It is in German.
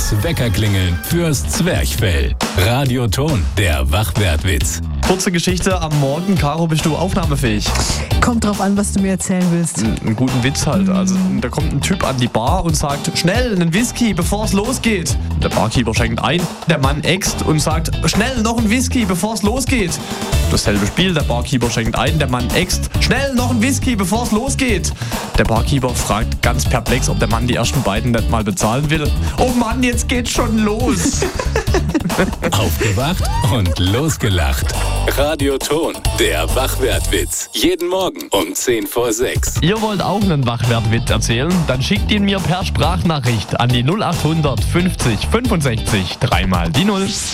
Das Weckerklingeln fürs Zwerchfell. Radioton, der Wachwertwitz. Kurze Geschichte am Morgen. Caro, bist du aufnahmefähig? Kommt drauf an, was du mir erzählen willst. Einen guten Witz halt. Also da kommt ein Typ an die Bar und sagt, schnell, einen Whisky, bevor es losgeht. Der Barkeeper schenkt ein, der Mann äxt und sagt, schnell, noch ein Whisky, bevor es losgeht. Dasselbe Spiel, der Barkeeper schenkt ein, der Mann äxt, schnell, noch ein Whisky, bevor es losgeht. Der Barkeeper fragt ganz perplex, ob der Mann die ersten beiden nicht mal bezahlen will. Oh Mann, jetzt geht's schon los. Aufgewacht und losgelacht. Radioton, der Wachwertwitz. Jeden Morgen um 10 vor 6. Ihr wollt auch einen Wachwertwitz erzählen? Dann schickt ihn mir per Sprachnachricht an die 0800 50 65 3 mal die 0.